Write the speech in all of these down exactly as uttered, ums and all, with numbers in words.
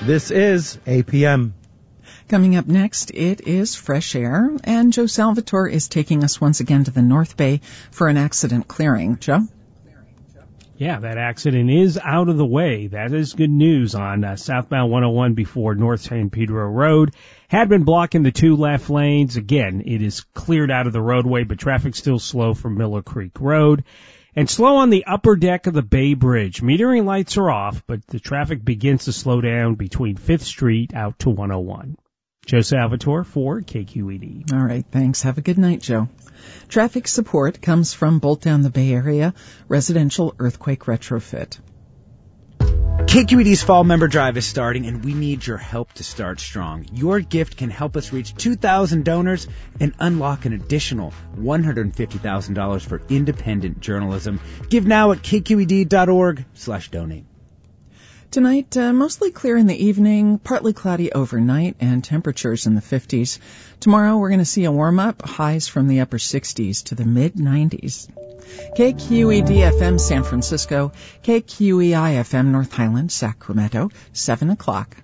This is A P M. Coming up next, it is Fresh Air, and Joe Salvatore is taking us once again to the North Bay for an accident clearing. Joe? Yeah, that accident is out of the way. That is good news on uh, southbound one oh one before North San Pedro Road. Had been blocking the two left lanes. Again, it is cleared out of the roadway, but traffic's still slow from Miller Creek Road. And slow on the upper deck of the Bay Bridge. Metering lights are off, but the traffic begins to slow down between fifth Street out to one oh one. Joe Salvatore for K Q E D. All right, thanks. Have a good night, Joe. Traffic support comes from Bolt Down the Bay Area Residential Earthquake Retrofit. K Q E D's Fall Member Drive is starting, and we need your help to start strong. Your gift can help us reach two thousand donors and unlock an additional one hundred fifty thousand dollars for independent journalism. Give now at kqed.org slash donate. Tonight, uh, mostly clear in the evening, partly cloudy overnight, and temperatures in the fifties. Tomorrow, we're going to see a warm-up, highs from the upper sixties to the mid-nineties. K Q E D F M San Francisco, K Q E I F M North Highland, Sacramento, seven o'clock.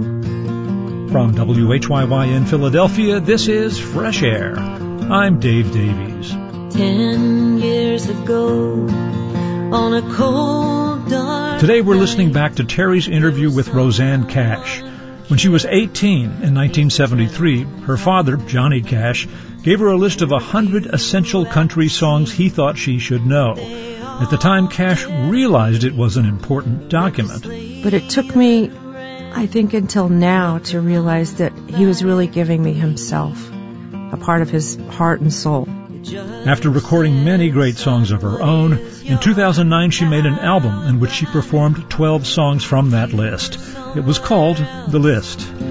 From W H Y Y in Philadelphia, this is Fresh Air. I'm Dave Davies. Ten years ago, on a cold, dark Today we're listening back to Terry's interview with Rosanne Cash. When she was eighteen in nineteen seventy-three, her father, Johnny Cash, gave her a list of a hundred essential country songs he thought she should know. At the time, Cash realized it was an important document. But it took me, I think, until now to realize that he was really giving me himself, a part of his heart and soul. After recording many great songs of her own, in two thousand nine she made an album in which she performed twelve songs from that list. It was called The List.